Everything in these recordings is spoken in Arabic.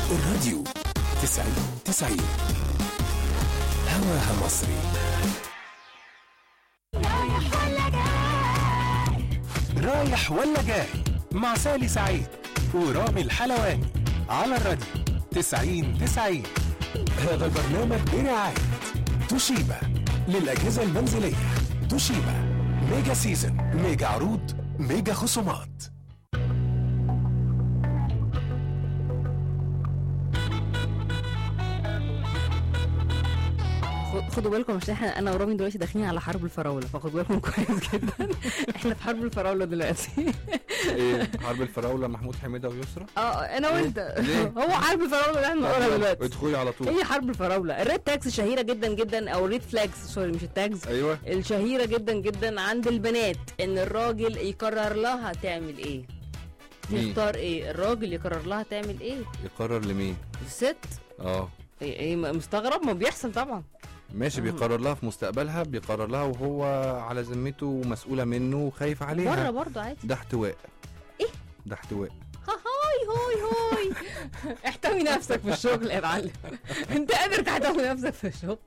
الراديو 90 هواها مصري. رايح ولا جاي مع سالي سعيد ورامي الحلواني على الراديو 90. هذا البرنامج برعاية توشيبا للأجهزة المنزلية. توشيبا ميجا سيزن، ميجا عروض، ميجا خصومات. خدوا بالكم مش انا ورامي دلوقتي داخلين على حرب الفراوله، فخدوا بالكم كويس جدا. احنا في حرب الفراوله دلوقتي. ايه حرب الفراوله؟ محمود حميده ويسرا. انا وانت. هو حرب الفراوله اللي احنا بنقولها دلوقتي. ادخلي على طول. هي حرب الفراوله. الريد تاكس الشهيره جدا جدا، او الريد فلاجز، سوري مش التاجز. ايوه الشهيره جدا جدا عند البنات، ان الراجل يقرر لها تعمل ايه. تختار ايه؟ الراجل يقرر لها تعمل ايه. يقرر لمين؟ الست. ايه مستغرب؟ ما بيحصل طبعا. ماشي. بيقرر لها في مستقبلها، بيقرر لها وهو على ذمته ومسؤوله منه وخايف عليها. بره برضه عادي. ده احتواء. ايه ده احتواء. هاي احتوي نفسك في الشغل يا معلم. انت قادر تحتوي نفسك في الشغل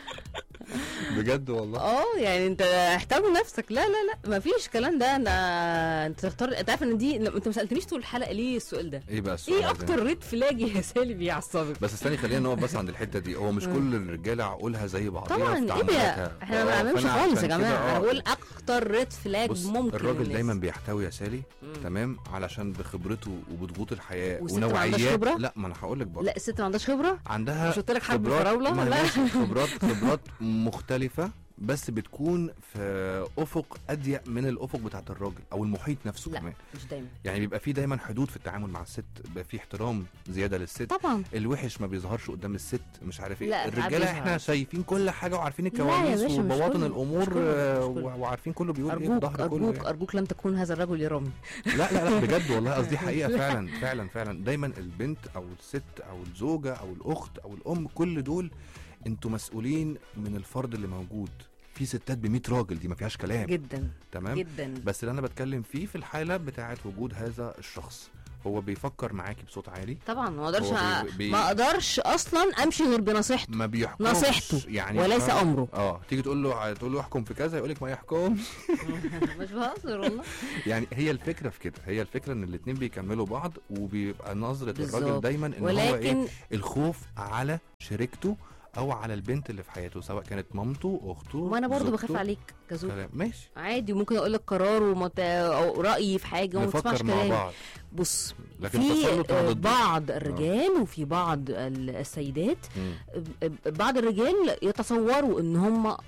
بجد والله. يعني انت احتوي نفسك. لا مفيش الكلام ده. انت تختار. انت عارف ان دي انت ما سالتنيش طول الحلقه ليه السؤال ده. ايه بقى السؤال؟ ايه اكتر ريد فلاج يا سالي بيعصبك؟ بس استني خلينا نقف بس عند الحته دي. هو مش كل الرجاله عقولها زي بعضيها طبعا. في تعاملاتها. احنا ما بنعملش خالص يا جماعه. انا بقول اكتر ريد فلاج ممكن. الراجل دايما بيحتوي يا سالي. تمام. علشان بخبرته وبضغوط الحياه ونوعيات. لا ما انا هقول لك برضه. لا الست ما عندهاش خبره. عندها. مش قلت لك حرب الفراوله؟ لا خبرات مختلفه، بس بتكون في افق اضيق من الافق بتاعت الراجل او المحيط نفسه. لا كمان مش دايما. يعني بيبقى في دايما حدود في التعامل مع الست، بيبقى في احترام زياده للست. طبعا. الوحش ما بيظهرش قدام الست، مش عارف ايه. لا الرجاله احنا شايفين كل حاجه وعارفين الكواليس وبواطن الامور وعارفين كله بيقول ايه في ظهر كله. ارجوك لن تكون هذا الرجل يا رامي. لا بجد والله قصدي حقيقه. فعلا دايما البنت او الست او الزوجه او الاخت او الام، كل دول انتوا مسؤولين من الفرد اللي موجود. في ستات ب100 راجل، دي ما فيهاش كلام. جدا تمام جدا. بس اللي انا بتكلم فيه في الحاله بتاعه وجود هذا الشخص، هو بيفكر معاكي بصوت عالي. طبعا ما اقدرش اصلا امشي غير بنصيحته. ما بيحكمش نصيحته يعني وليس امره. تيجي تقول له احكم في كذا، يقول لك ما يحكمش. مش بهزر والله. يعني هي الفكره في كده، هي الفكره ان الاثنين بيكملوا بعض، وبيبقى نظره بالزبط. الراجل دايما ان ولكن... هو ايه، الخوف على شريكته او على البنت اللي في حياته، سواء كانت مامته اخته. وانا برضو بخاف عليك كزوج. ماشي عادي، ممكن اقول لك قرار او رايي في حاجه وما تسمعش كلامي. بص، في بعض الرجال وفي بعض السيدات، بعض الرجال يتصوروا ان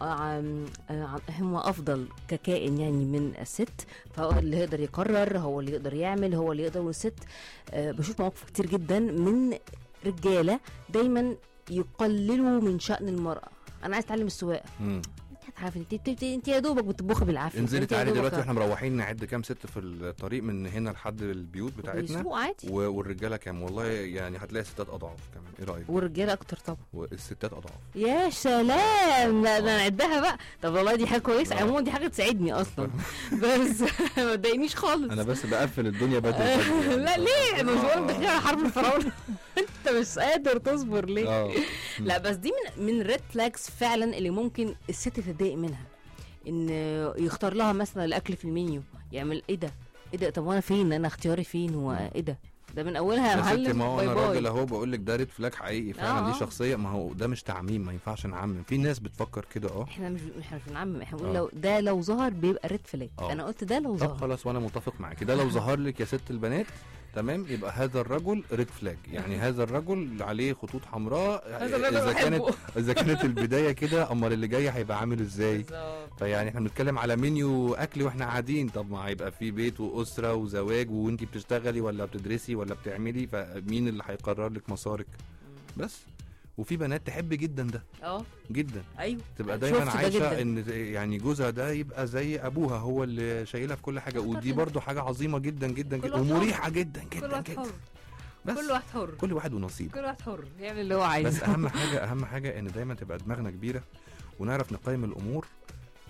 هم افضل ككائن يعني من الست، فهو اللي يقدر يقرر، هو اللي يقدر يعمل، هو اللي يقدر. والست بشوف مواقف كتير جدا من رجاله دايما يقللوا من شأن المرأة. انا عايز اتعلم السواقه. عارف انت يا دوبك بتطبخي بالعافيه. انزلي تعالي دلوقتي واحنا مروحين نعد كام ست في الطريق من هنا لحد البيوت بتاعتنا، والرجاله كام. والله يعني هتلاقي ستات اضعاف كمان. ايه رايك؟ والرجاله اكتر طبعا، والستات اضعاف. يا سلام. لا انا نعدها بقى. طب والله دي حاجه كويسه. عموما دي حاجه تساعدني اصلا. بس ما تضايقنيش خالص. انا بس بقفل الدنيا بدري يعني. لا ليه؟ انا مش بقول داخلين على حرب الفراوله. انت مش قادر تصبر ليه؟ لا بس دي من ريد فلاجز فعلا اللي ممكن الست تتضايق منها، ان يختار لها مثلا الاكل في المنيو، يعمل ايه ده؟ طب وانا فين؟ انا اختياري فين؟ وايه ده من اولها يا معلم. ما هو انا راجل اهو بقول لك ده ريد فلاج حقيقي فعلا. دي شخصيه. ما هو ده مش تعميم، ما ينفعش نعمم. في ناس بتفكر كده. احنا مش بنعمم، احنا بنقول لو ظهر بيبقى ريد فلاج. انا قلت ده لو ظهر. طب خلاص وانا متفق معاكي. ده لو ظهر لك يا ست البنات تمام، يبقى هذا الرجل ريد فلاج. يعني هذا الرجل عليه خطوط حمراء. اذا كانت البدايه كده، امال اللي جاي هيبقى عامل ازاي؟ فيعني احنا بنتكلم على منيو اكل واحنا قاعدين. طب ما هيبقى في بيت واسره وزواج، وانتي بتشتغلي ولا بتدرسي ولا بتعملي، فمين اللي هيقرر لك مسارك؟ بس. وفي بنات تحب جدا ده. جدا. ايوه. تبقى دايما عايشه ان يعني جوزها ده يبقى زي ابوها، هو اللي شايلها في كل حاجه. ودي برضو حاجه عظيمه جدا جدا جدا ومريحه جدا جدا جدا. بس كل واحد حر، كل واحد ونصيب، كل واحد حر يعمل اللي هو عايزه. بس اهم حاجه ان دايما تبقى دماغنا كبيره ونعرف نقيم الامور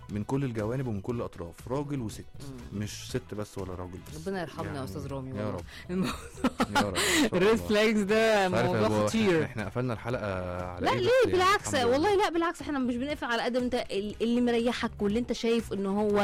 من كل الجوانب ومن كل الاطراف، راجل وست، مش ست بس ولا راجل بس. ربنا يرحمنا يا استاذ رامي يا رب. يا رب. الريد فلاجز ده موضوع خطير. احنا قفلنا الحلقه على لا ليه؟ بالعكس والله، لا بالعكس، احنا مش بنقفل على قد انت اللي مريحك واللي انت شايف ان هو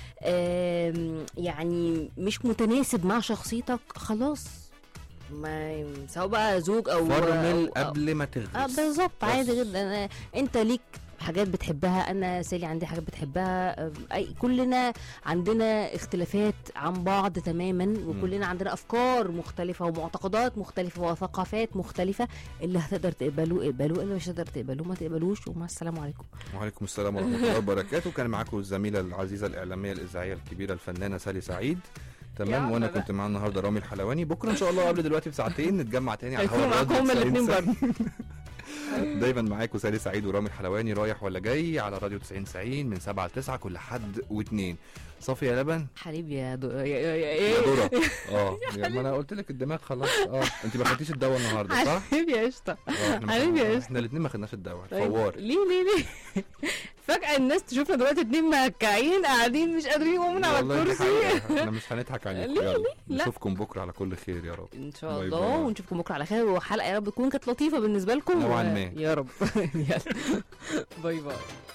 يعني مش متناسب مع شخصيتك، خلاص ما سواء بقى زوج او فرمل قبل ما تغرس. بالظبط، عادي جدا. انت ليك حاجات بتحبها، انا سالي عندي حاجات بتحبها، كلنا عندنا اختلافات عن بعض تماما، وكلنا عندنا افكار مختلفه ومعتقدات مختلفه وثقافات مختلفه. اللي هتقدر تقبله اقبله، اللي مش هتقدر تقبله ما تقبلوش. ومع السلام عليكم. وعليكم السلام ورحمه الله وبركاته. كان معاكم الزميله العزيزه الاعلاميه الاذاعيه الكبيره الفنانه سالي سعيد. تمام. وانا كنت معانا النهارده رامي الحلواني. بكره ان شاء الله قبل دلوقتي بساعتين نتجمع تاني على هيكونوا معاكم الاثنين برضه. دايما معاكم سالي سعيد ورامي الحلواني، رايح ولا جاي على راديو 90 من 7 ل 9 كل حد واثنين. صافي يا لبن حبيبي يا دورة. ما انا قلت لك الدماغ خلاص. انت ما خدتيش الدواء النهارده صح؟ حبيبي يا قشطه. حبيبي يا قشطه. احنا الاثنين ما خدناش الدواء. فوار ليه فجأة الناس تشوفنا دلوقتي اتنين مكعين قاعدين مش قادرين يقوموا من على الكرسي. احنا مش هنضحك عليكم. نشوفكم بكره على كل خير يا رب ان شاء الله. ونشوفكم بكره على خير، وحلقه يا رب تكون كانت لطيفه بالنسبه لكم نوعا ما يا رب. يلا باي باي.